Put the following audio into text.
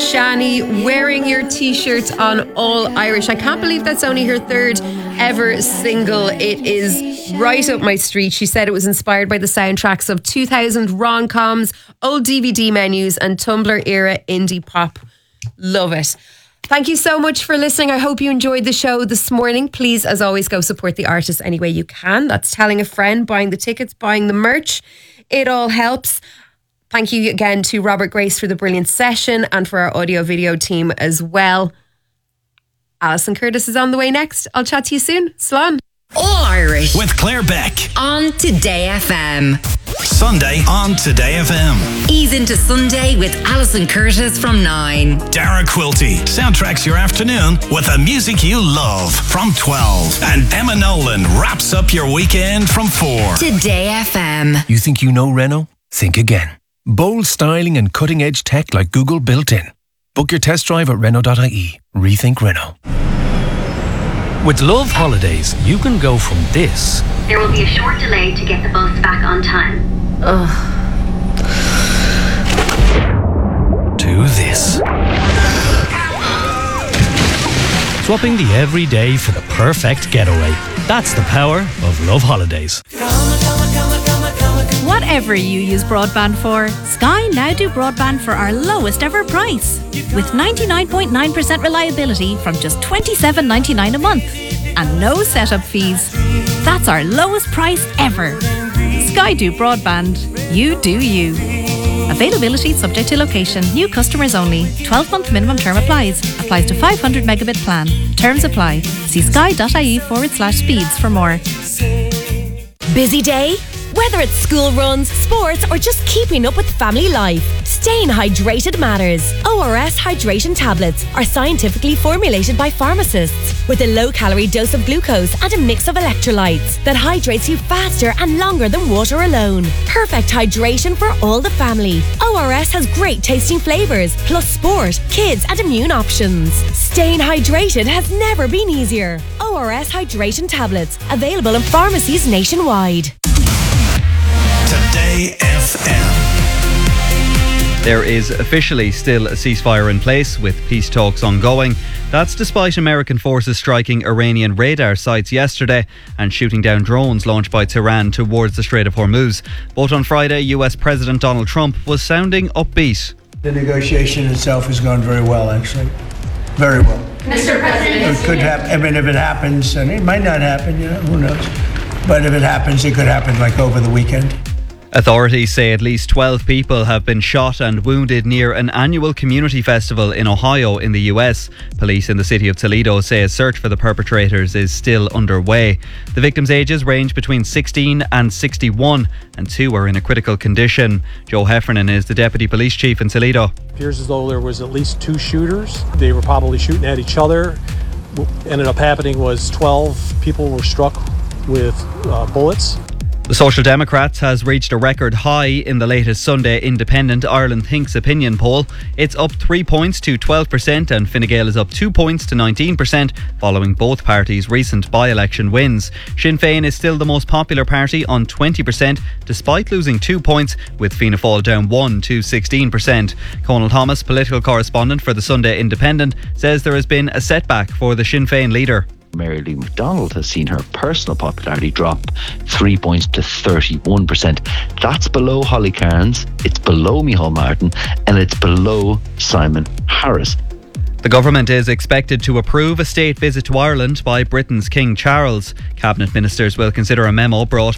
Shani wearing your t-shirt on All Irish. I can't believe that's only her third ever single. It is right up my street. She said it was inspired by the soundtracks of 2000 rom-coms, old DVD menus and Tumblr era indie pop. Love it. Thank you so much for listening. I hope you enjoyed the show this morning. Please, as always, go support the artist any way you can. That's telling a friend, buying the tickets, buying the merch. It all helps. Thank you again to Robert Grace for the brilliant session and for our audio video team as well. Alison Curtis is on the way next. I'll chat to you soon. Slán. All Irish with Claire Beck on Today FM. Sunday on Today FM. Ease into Sunday with Alison Curtis from 9. Dara Quilty soundtracks your afternoon with the music you love from 12. And Emma Nolan wraps up your weekend from 4. Today FM. You think you know Renault? Think again. Bold styling and cutting-edge tech like Google built in. Book your test drive at Renault.ie. Rethink Renault. With Love Holidays, you can go from this. There will be a short delay to get the bus back on time. To this. Swapping the everyday for the perfect getaway. That's the power of Love Holidays. Whatever you use broadband for, Sky now do broadband for our lowest ever price. With 99.9% reliability from just $27.99 a month. And no setup fees. That's our lowest price ever. Sky do broadband. You do you. Availability subject to location. New customers only. 12-month minimum term applies. Applies to 500 megabit plan. Terms apply. See sky.ie/speeds for more. Busy day? Whether it's school runs, sports, or just keeping up with family life, staying hydrated matters. ORS hydration tablets are scientifically formulated by pharmacists with a low-calorie dose of glucose and a mix of electrolytes that hydrates you faster and longer than water alone. Perfect hydration for all the family. ORS has great tasting flavours, plus sport, kids, and immune options. Staying hydrated has never been easier. ORS hydration tablets, available in pharmacies nationwide. Today FM. There is officially still a ceasefire in place with peace talks ongoing. That's despite American forces striking Iranian radar sites yesterday and shooting down drones launched by Tehran towards the Strait of Hormuz. But on Friday, US President Donald Trump was sounding upbeat. The negotiation itself has gone very well, actually. Very well. Mr. President. It could happen. I mean, if it happens, and it might not happen, who knows? But if it happens, it could happen like over the weekend. Authorities say at least 12 people have been shot and wounded near an annual community festival in Ohio in the US. Police in the city of Toledo say a search for the perpetrators is still underway. The victims' ages range between 16 and 61 and 2 are in a critical condition. Joe Heffernan is the deputy police chief in Toledo. It appears as though there was at least 2 shooters. They were probably shooting at each other. What ended up happening was 12 people were struck with bullets. The Social Democrats has reached a record high in the latest Sunday Independent Ireland Thinks opinion poll. It's up 3 points to 12% and Fine Gael is up 2 points to 19% following both parties' recent by-election wins. Sinn Féin is still the most popular party on 20% despite losing 2 points, with Fianna Fáil down 1 to 16%. Conal Thomas, political correspondent for the Sunday Independent, says there has been a setback for the Sinn Féin leader. Mary Lee McDonald has seen her personal popularity drop 3 points to 31%. That's below Holly Cairns, it's below Micheál Martin, and it's below Simon Harris. The government is expected to approve a state visit to Ireland by Britain's King Charles. Cabinet ministers will consider a memo brought